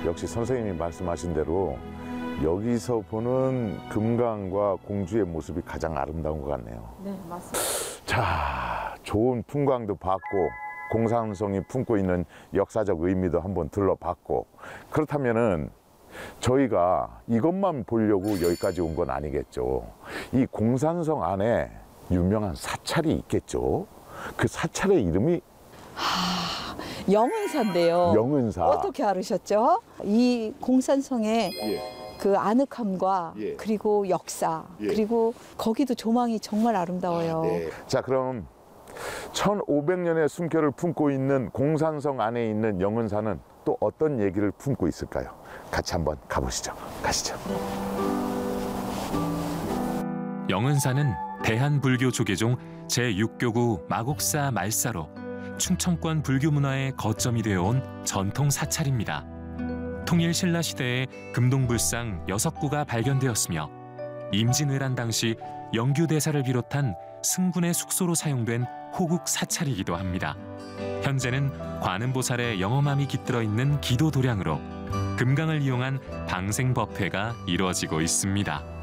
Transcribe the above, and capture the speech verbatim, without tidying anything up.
역시 선생님이 말씀하신 대로 여기서 보는 금강과 공주의 모습이 가장 아름다운 것 같네요. 네, 맞습니다. 자, 좋은 풍광도 봤고 공산성이 품고 있는 역사적 의미도 한번 둘러봤고, 그렇다면은 저희가 이것만 보려고 여기까지 온 건 아니겠죠. 이 공산성 안에 유명한 사찰이 있겠죠. 그 사찰의 이름이 영은사인데요. 영은사. 어떻게 알으셨죠? 이 공산성의 예. 그 아늑함과 예. 그리고 역사, 예. 그리고 거기도 조망이 정말 아름다워요. 네. 자, 그럼 천오백 년의 숨결을 품고 있는 공산성 안에 있는 영은사는 또 어떤 얘기를 품고 있을까요? 같이 한번 가보시죠. 가시죠. 영은사는 대한불교 조계종 제육 교구 마곡사 말사로 충청권 불교 문화의 거점이 되어온 전통 사찰입니다. 통일 신라 시대에 금동불상 여섯 구가 발견되었으며 임진왜란 당시 영규대사를 비롯한 승군의 숙소로 사용된 호국 사찰이기도 합니다. 현재는 관음보살의 영험함이 깃들어 있는 기도 도량으로 금강을 이용한 방생법회가 이루어지고 있습니다.